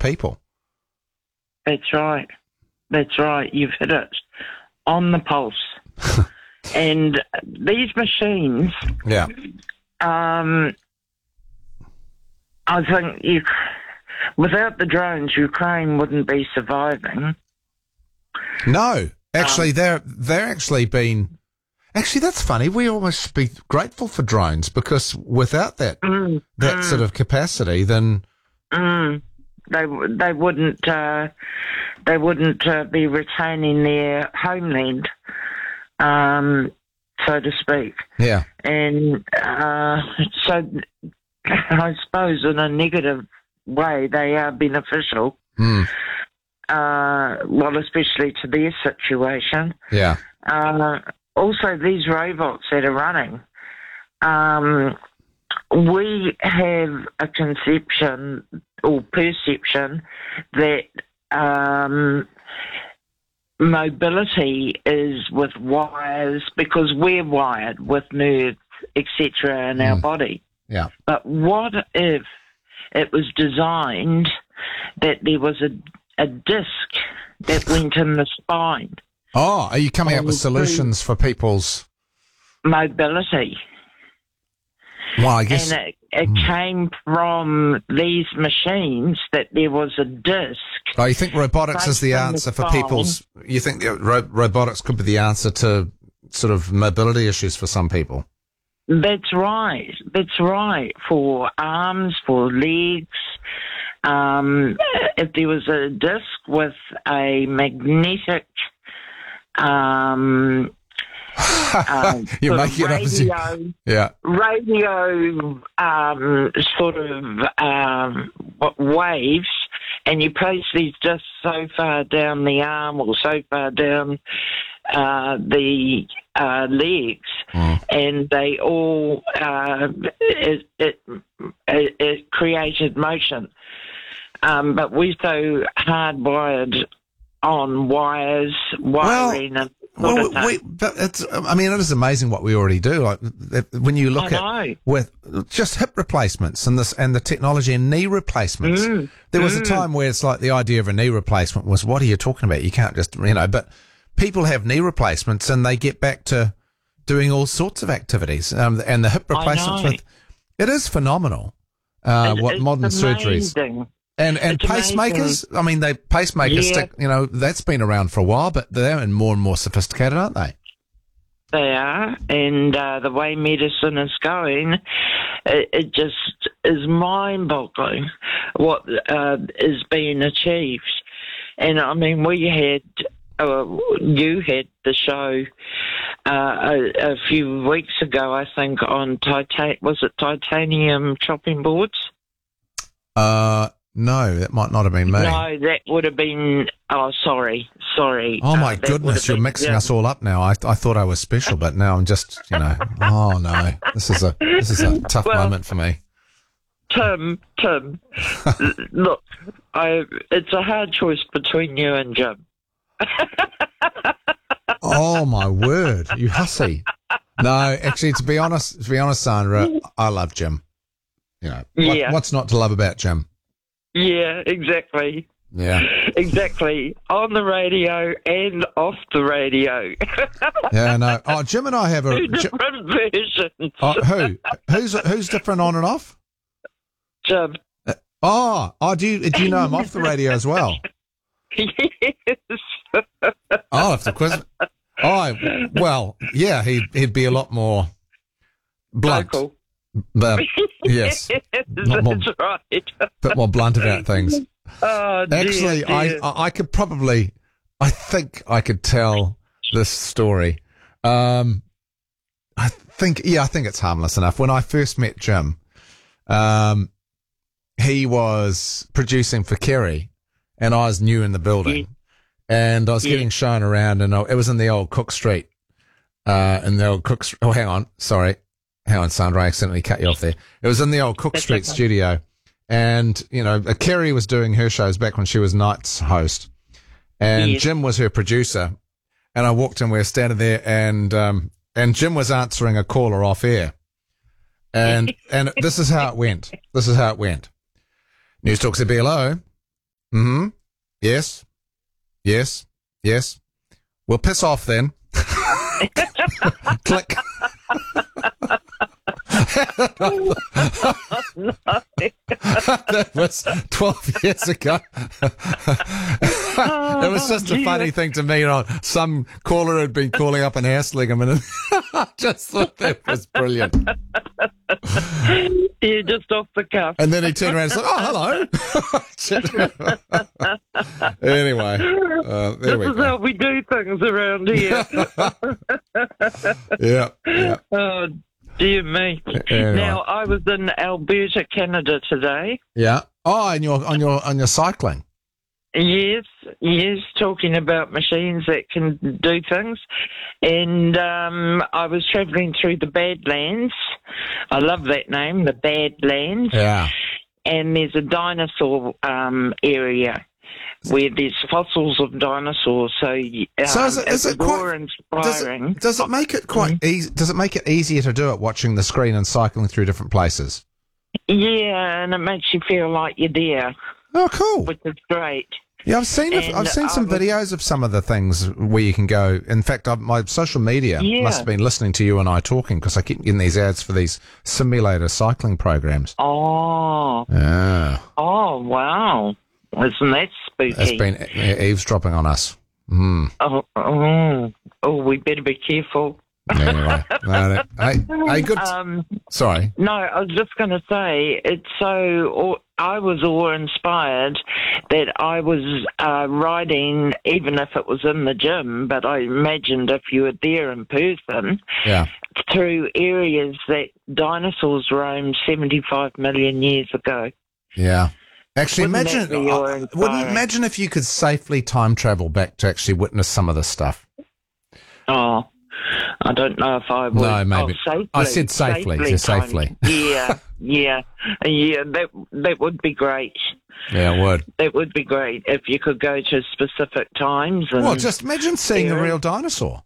people. That's right. That's right. You've hit it on the pulse. And these machines, Yeah. I think without the drones, Ukraine wouldn't be surviving. No, actually, they're actually been. Actually, that's funny. We almost be grateful for drones because without that sort of capacity, then they wouldn't be retaining their homeland, so to speak. Yeah. And so I suppose in a negative way they are beneficial. Well, especially to their situation. Yeah. Also, these robots that are running, we have a conception or perception that mobility is with wires because we're wired with nerves, etc. in our body. Yeah. But what if it was designed that there was a disc that went in the spine? Oh, are you coming up with solutions for people's mobility? Well, I guess. And it came from these machines that there was a disc. Oh, you think robotics is the answer for people's... You think robotics could be the answer to sort of mobility issues for some people? That's right. That's right. For arms, for legs. If there was a disc with a magnetic... You're making it up. Yeah. Radio sort of waves, and you place these just so far down the arm or so far down the legs, and they all it created motion. But we're so hardwired on wires, wiring, and it is amazing what we already do. Like when you look at with just hip replacements and the technology and knee replacements. There was a time where it's like the idea of a knee replacement was, what are you talking about? You can't just, but people have knee replacements and they get back to doing all sorts of activities. And the hip replacements, it is phenomenal. What modern surgeries. And pacemakers, amazing. I mean, pacemakers stick, that's been around for a while, but they're more and more sophisticated, aren't they? They are, and the way medicine is going, it just is mind-boggling what is being achieved. And, I mean, you had the show a few weeks ago, I think, on titanium chopping boards? No, that might not have been me. No, that would have been... Oh, sorry. Oh, my goodness, you're mixing us all up now. I thought I was special, but now I'm just, oh, no. This is a tough moment for me. Tim, look, it's a hard choice between you and Jim. Oh, my word, you hussy. No, actually, to be honest, Sandra, I love Jim. What's not to love about Jim? Yeah, exactly. Yeah. Exactly. On the radio and off the radio. Yeah, no. Oh, Jim and I have two different versions. Who's different on and off? Jim. Do you know I'm off the radio as well? Yes. Oh, if the quiz. Well, yeah, he'd be a lot more blunt. Vocal. But yes, that's right. A bit more blunt about things. Oh, dear, actually, dear. I could probably, I think I could tell this story. I think it's harmless enough. When I first met Jim, he was producing for Kerry, and I was new in the building, and I was getting shown around, and it was in the old Cook Street, hang on, Sandra, I accidentally cut you off there. It was in the old Cook Street studio. And, Kerry was doing her shows back when she was Night's host. And Jim was her producer. And I walked in, we were standing there, and Jim was answering a caller off air. And this is how it went. News Talk said, hello. Mm-hmm. Yes. Yes. Yes. Well, piss off then. Click. That was 12 years ago. It was just a funny thing to me. Some caller had been calling up and hassling him, and I just thought that was brilliant. Yeah, just off the cuff. And then he turned around and said, "Oh, hello." Anyway, there we go. This is how we do things around here. Yeah. Oh, dear me. Anyway. Now, I was in Alberta, Canada today. Yeah. Oh, and on your cycling. Yes, talking about machines that can do things. And I was travelling through the Badlands. I love that name, the Badlands. Yeah. And there's a dinosaur area where there's fossils of dinosaurs. So is it quite inspiring. Does it make it quite easy? Does it make it easier to do it watching the screen and cycling through different places? Yeah, and it makes you feel like you're there. Oh, cool! Which is great. Yeah, I've seen some videos of some of the things where you can go. In fact, my social media must have been listening to you and I talking, because I keep getting these ads for these simulator cycling programs. Oh. Yeah. Oh, wow. Isn't that spooky? It's been eavesdropping on us. Mm. Oh, we better be careful. Anyway, hey, good. Sorry. No, I was just going to say, I was awe-inspired that I was riding, even if it was in the gym, but I imagined if you were there in person, through areas that dinosaurs roamed 75 million years ago. Yeah. Actually, imagine if you could safely time travel back to actually witness some of this stuff. Oh, I don't know if I would. No, maybe. Safely. I said safely. Safely. Yeah. That would be great. Yeah, it would. That would be great if you could go to specific times. Well, just imagine seeing a real dinosaur.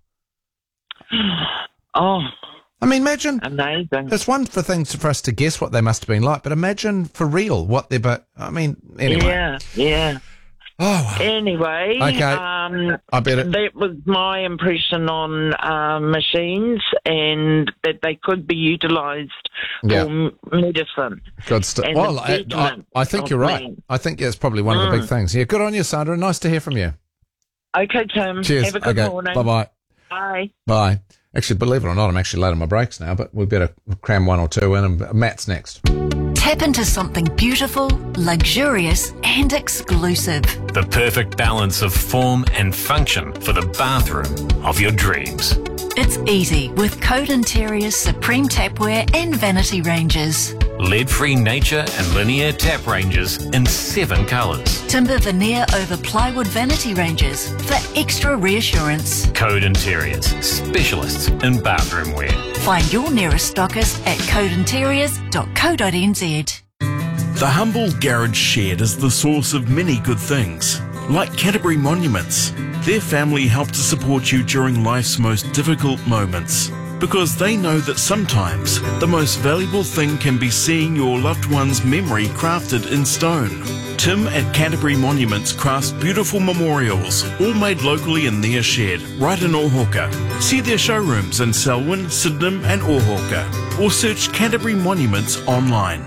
Oh. I mean, imagine. Amazing. It's one for us to guess what they must have been like, but imagine for real what they're. But I mean, anyway. Yeah. Oh. Wow. Anyway, okay. I bet it. That was my impression on machines, and that they could be utilised for medicine. Good stuff. Well, I think you're right. I think it's probably one of the big things. Yeah, good on you, Sandra. Nice to hear from you. Okay, Tim. Cheers. Have a good morning. Bye-bye. Bye. Bye. Actually, believe it or not, I'm actually late on my breaks now, but we better cram one or two in, and Matt's next. Tap into something beautiful, luxurious and exclusive. The perfect balance of form and function for the bathroom of your dreams. It's easy with Code Interior's Supreme Tapware and Vanity ranges. Lead-free nature and linear tap ranges in 7 colours. Timber veneer over plywood vanity ranges for extra reassurance. Code Interiors, specialists in bathroom wear. Find your nearest stockist at codeinteriors.co.nz. The humble garage shed is the source of many good things, like Canterbury Monuments. Their family help to support you during life's most difficult moments, because they know that sometimes the most valuable thing can be seeing your loved one's memory crafted in stone. Tim at Canterbury Monuments crafts beautiful memorials, all made locally in their shed, right in Ohauka. See their showrooms in Selwyn, Sydenham and Ohauka, or search Canterbury Monuments online.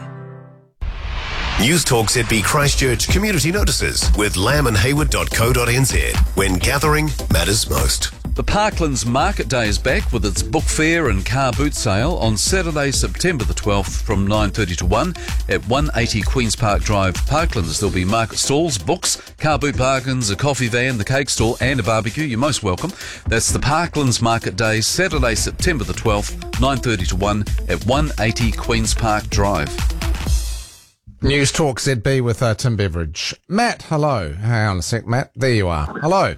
News Talk ZB Christchurch community notices with lambandhayward.co.nz, when gathering matters most. The Parklands Market Day is back with its book fair and car boot sale on Saturday, September the 12th from 9:30 to 1 at 180 Queen's Park Drive, Parklands. There'll be market stalls, books, car boot bargains, a coffee van, the cake stall and a barbecue. You're most welcome. That's the Parklands Market Day, Saturday, September the 12th, 9:30 to 1 at 180 Queen's Park Drive. News Talk ZB with Tim Beveridge. Matt, hello. Hang on a sec, Matt. There you are. Hello.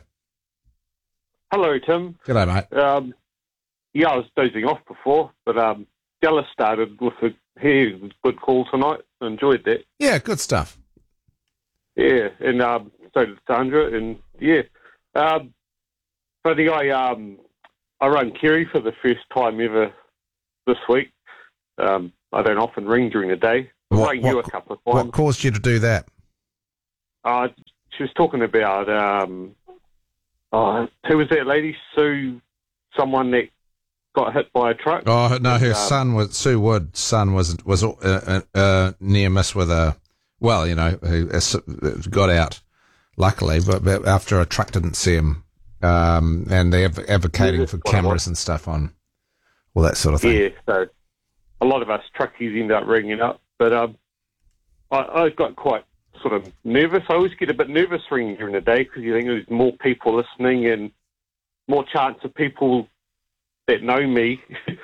Hello, Tim. G'day, mate. I was dozing off before, but Dallas started with a good call tonight. I enjoyed that. Yeah, good stuff. Yeah, and so did Sandra, and yeah. Buddy, I run Kerry for the first time ever this week. I don't often ring during the day. I rang you a couple of times. What caused you to do that? she was talking about who was that lady? Sue, someone that got hit by a truck. Oh no, her son was Sue Wood's son was near miss with a who got out luckily, but after a truck didn't see him, and they're advocating for cameras and stuff on all that sort of thing. Yeah, so a lot of us truckies end up ringing up, but I got quite sort of nervous. I always get a bit nervous ringing during the day because you think there's more people listening and more chance of people that know me,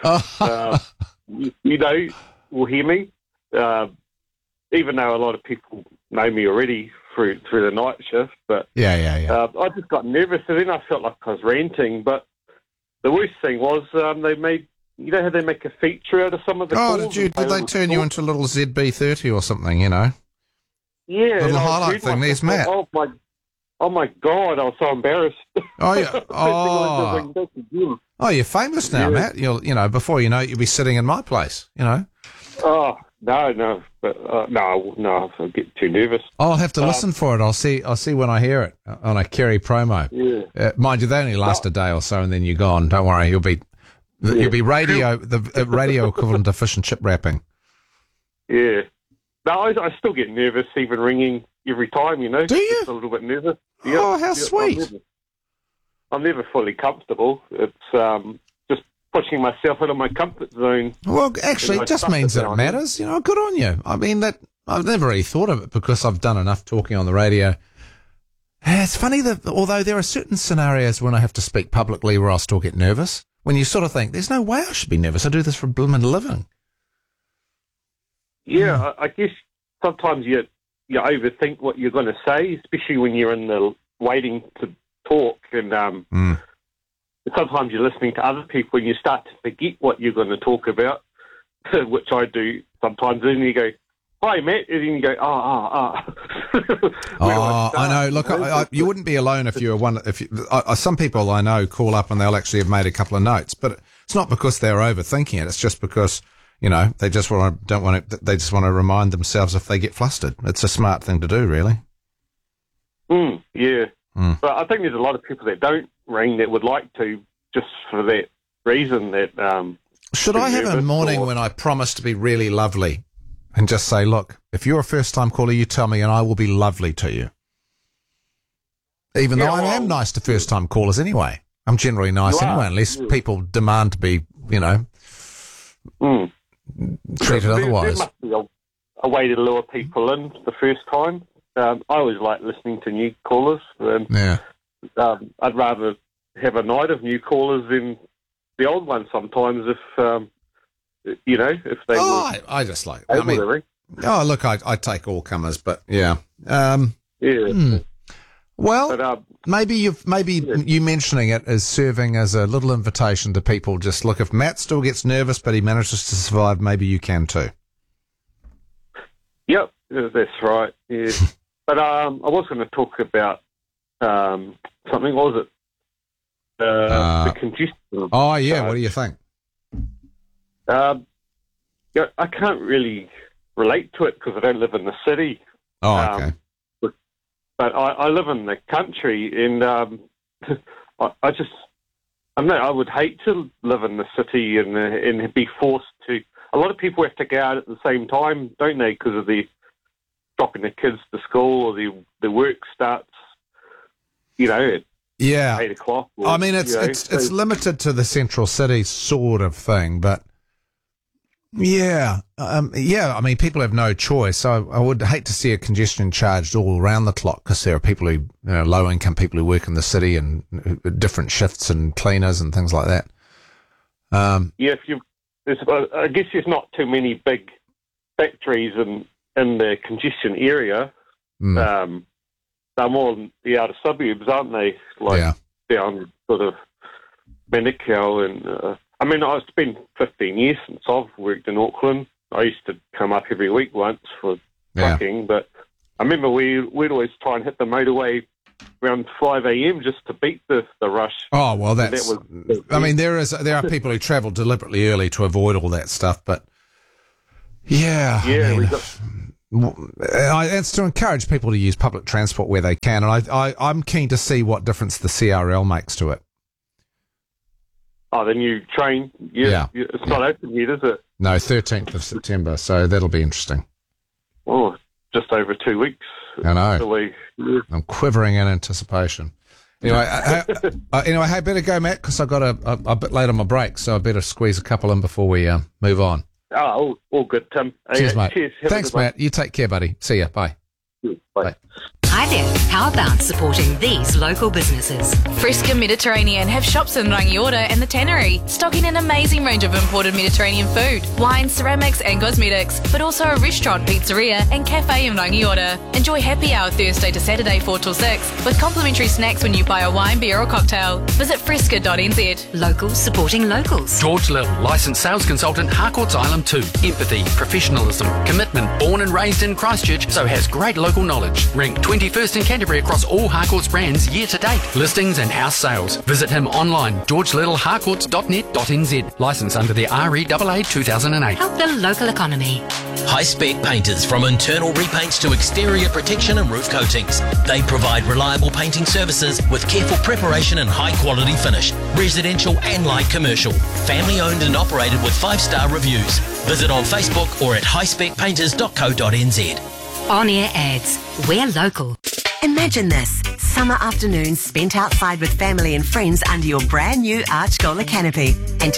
will hear me. Even though a lot of people know me already through the night shift, but I just got nervous, and then I felt like I was ranting. But the worst thing was they made, how they make a feature out of some of the calls. Did they turn you into a little ZB30 or something? Yeah, little highlight thing. There's Matt. Oh my God! I was so embarrassed. Oh yeah. You're famous now, Matt. Before you know it, you'll be sitting in my place. Oh. No, but no, I get too nervous. I'll have to listen for it. I'll see when I hear it on a Kerry promo. Yeah. Mind you, they only last a day or so, and then you're gone. Don't worry, you'll be radio, the radio equivalent of fish and chip wrapping. Yeah. No, I still get nervous even ringing every time. Do you? Just a little bit nervous. Yeah, oh, how sweet! I'm never fully comfortable. It's just pushing myself out of my comfort zone. Well, actually, it just means that it matters. Good on you. I mean, that I've never really thought of it because I've done enough talking on the radio. It's funny that although there are certain scenarios when I have to speak publicly where I'll still get nervous, when you sort of think, there's no way I should be nervous. I do this for a blooming living. Yeah, I guess sometimes you overthink what you're going to say, especially when you're in the waiting to talk, and sometimes you're listening to other people and you start to forget what you're going to talk about, which I do sometimes. And you go, "Hi, Matt," and then you go, I know. Look, you wouldn't be alone if you were one. Some people I know call up and they'll actually have made a couple of notes, but it's not because they're overthinking it. It's just because they just they just want to remind themselves if they get flustered. It's a smart thing to do, really. Yeah. But I think there's a lot of people that don't ring that would like to, just for that reason. That should I have a morning when I promise to be really lovely, and just say, "Look, if you're a first-time caller, you tell me, and I will be lovely to you." Even though I am nice to first-time callers anyway. I'm generally nice anyway, unless people demand to be, treated otherwise. There must be a way to lure people in the first time. I always like listening to new callers. I'd rather have a night of new callers than the old ones sometimes if they I just like... look, I take all comers, but yeah. Well, but, maybe you mentioning it is serving as a little invitation to people. Just look, if Matt still gets nervous but he manages to survive, maybe you can too. Yep, that's right. Yeah. But I was going to talk about something. What was it? The congestion. Oh, yeah. What do you think? I can't really relate to it because I don't live in the city. Oh, okay. But I live in the country, and I would hate to live in the city and be forced to. A lot of people have to go out at the same time, don't they? Because of the dropping the kids to school, or the work starts, at 8 o'clock. Or, I mean, it's limited to the central city sort of thing, but I mean, people have no choice. So I would hate to see a congestion charged all around the clock because there are people who, low income people who work in the city and different shifts and cleaners and things like that. I guess there's not too many big factories in the congestion area. They're more in the outer suburbs, aren't they? Down sort of Manukau and... I've spent 15 years since I've worked in Auckland. I used to come up every week once for trucking, but I remember we'd always try and hit the motorway around 5 a.m. just to beat the rush. Oh, well, there are people who travel deliberately early to avoid all that stuff, but it's to encourage people to use public transport where they can, and I'm keen to see what difference the CRL makes to it. Oh, the new train? It's not open yet, is it? No, 13th of September, so that'll be interesting. Oh, just over 2 weeks. I know. I'm quivering in anticipation. Anyway, hey, better go, Matt, because I got a bit late on my break, so I better squeeze a couple in before we move on. Oh, all good, Tim. Cheers, mate. Cheers. Thanks, Matt. You take care, buddy. See ya. Bye. Bye. Hi there. How about supporting these local businesses? Fresca Mediterranean have shops in Rangiora and the Tannery, stocking an amazing range of imported Mediterranean food, wine, ceramics and cosmetics, but also a restaurant, pizzeria and cafe in Rangiora. Enjoy happy hour Thursday to Saturday 4 till 6 with complimentary snacks when you buy a wine, beer or cocktail. Visit fresca.nz. Locals supporting locals. George Little, licensed sales consultant, Harcourt's Island 2. Empathy, professionalism, commitment, born and raised in Christchurch, so has great local knowledge. Ranked 21st in Canterbury across all Harcourt's brands year to date. Listings and house sales. Visit him online, georgelittleharcourts.net.nz. Licensed under the REAA 2008. Help the local economy. High-spec painters, from internal repaints to exterior protection and roof coatings. They provide reliable painting services with careful preparation and high-quality finish. Residential and light commercial. Family-owned and operated with 5-star reviews. Visit on Facebook or at highspecpainters.co.nz. On-air ads. We're local. Imagine this. Summer afternoons spent outside with family and friends under your brand new Arch Gola canopy. And to